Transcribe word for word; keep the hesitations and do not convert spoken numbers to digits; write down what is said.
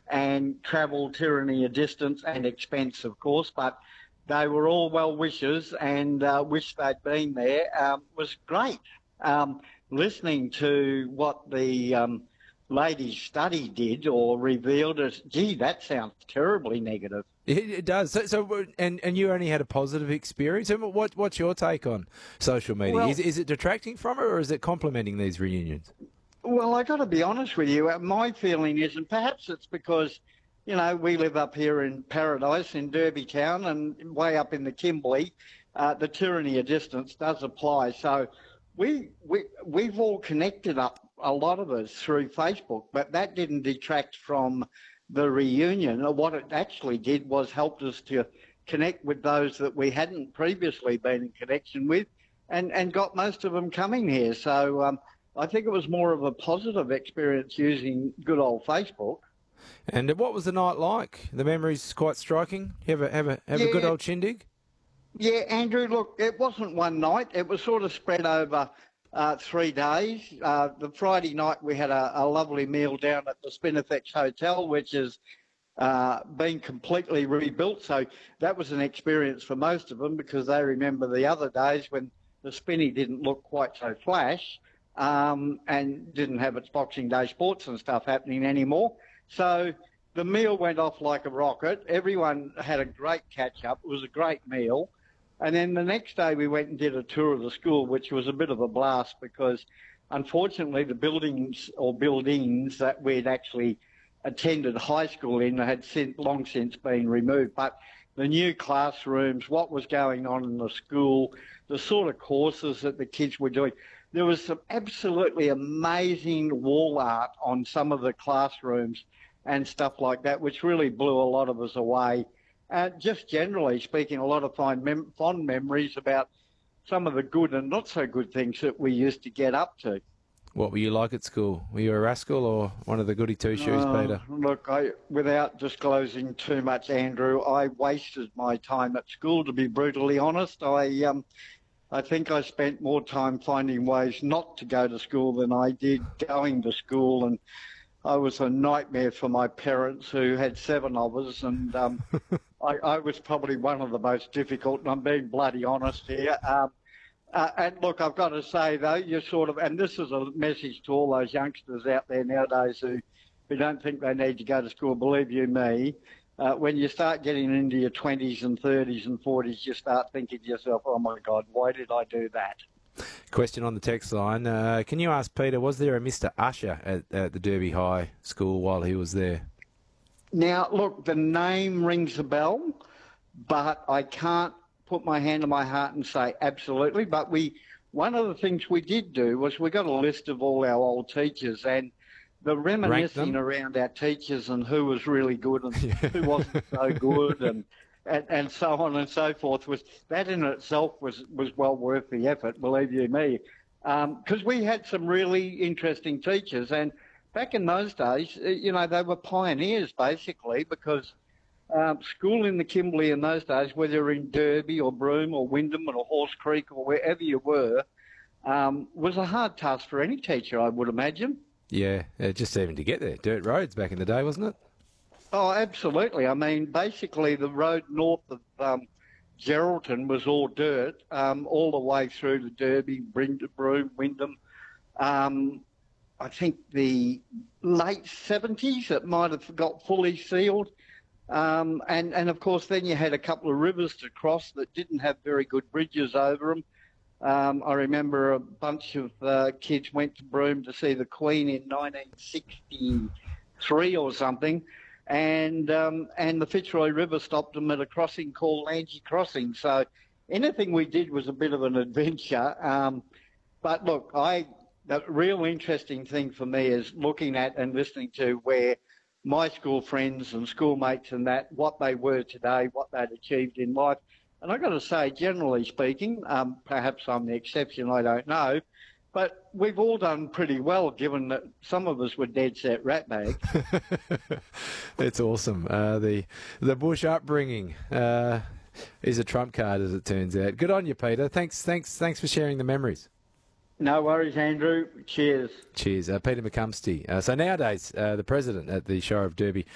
and travel, tyranny, a distance and expense, of course, but they were all well wishers and uh, wished they'd been there. Um, was great. Um, listening to what the um, ladies' study did or revealed as, gee, that sounds terribly negative. It, it does. So, so, and and you only had a positive experience. And what what's your take on social media? Well, is is it detracting from it, or is it complementing these reunions? Well, I got to be honest with you. My feeling is, and perhaps it's because, you know, we live up here in Paradise in Derby Town and way up in the Kimberley, uh, the tyranny of distance does apply. So we we we've all connected up, a lot of us, through Facebook, but that didn't detract from the reunion. What it actually did was helped us to connect with those that we hadn't previously been in connection with, and and got most of them coming here. So. Um, I think it was more of a positive experience using good old Facebook. And what was the night like? The memory's quite striking. You have a have a have yeah, a good old shindig. Yeah, Andrew. Look, it wasn't one night. It was sort of spread over uh, three days. Uh, the Friday night we had a, a lovely meal down at the Spinifex Hotel, which has uh, been completely rebuilt. So that was an experience for most of them because they remember the other days when the Spinny didn't look quite so flash. Um, and didn't have its Boxing Day sports and stuff happening anymore. So the meal went off like a rocket. Everyone had a great catch-up. It was a great meal. And then the next day we went and did a tour of the school, which was a bit of a blast because, unfortunately, the buildings or buildings that we'd actually attended high school in had since, long since been removed. But the new classrooms, what was going on in the school, the sort of courses that the kids were doing, there was some absolutely amazing wall art on some of the classrooms and stuff like that, which really blew a lot of us away. Uh, just generally speaking, a lot of fond, mem- fond memories about some of the good and not so good things that we used to get up to. What were you like at school? Were you a rascal or one of the goody two-shoes, uh, Peter? Look, I, without disclosing too much, Andrew, I wasted my time at school, to be brutally honest. I... Um, I think I spent more time finding ways not to go to school than I did going to school, and I was a nightmare for my parents who had seven of us, and um, I, I was probably one of the most difficult, and I'm being bloody honest here. Um, uh, and look, I've got to say, though, you're sort of, and this is a message to all those youngsters out there nowadays who, who don't think they need to go to school, believe you me, Uh, when you start getting into your twenties and thirties and forties, you start thinking to yourself, oh, my God, why did I do that? Question on the text line. Uh, can you ask Peter, was there a Mister Usher at, at the Derby High School while he was there? Now, look, the name rings a bell, but I can't put my hand on my heart and say absolutely. But we, one of the things we did do was we got a list of all our old teachers, and the reminiscing around our teachers and who was really good and who wasn't so good and, and and so on and so forth, was that in itself was, was well worth the effort, believe you me. Because um, we had some really interesting teachers, and back in those days, you know, they were pioneers basically because um, school in the Kimberley in those days, whether you're in Derby or Broome or Wyndham or Horse Creek or wherever you were, um, was a hard task for any teacher, I would imagine. Yeah, uh, just even to get there. Dirt roads back in the day, wasn't it? Oh, absolutely. I mean, basically the road north of um, Geraldton was all dirt, um, all the way through to Derby, Broome, Wyndham. Um, I think the late seventies it might have got fully sealed. Um, and, and, of course, then you had a couple of rivers to cross that didn't have very good bridges over them. Um, I remember a bunch of uh, kids went to Broome to see the Queen in nineteen sixty-three or something, and um, and the Fitzroy River stopped them at a crossing called Langy Crossing. So anything we did was a bit of an adventure. Um, but look, I the real interesting thing for me is looking at and listening to where my school friends and schoolmates and that, what they were today, what they'd achieved in life. And I've got to say, generally speaking, um, perhaps I'm the exception, I don't know, but we've all done pretty well given that some of us were dead set ratbags. That's awesome. Uh, the the bush upbringing uh, is a trump card, as it turns out. Good on you, Peter. Thanks, thanks, thanks for sharing the memories. No worries, Andrew. Cheers. Cheers. Uh, Peter McCumsty. Uh, so nowadays, uh, the president at the Shire of Derby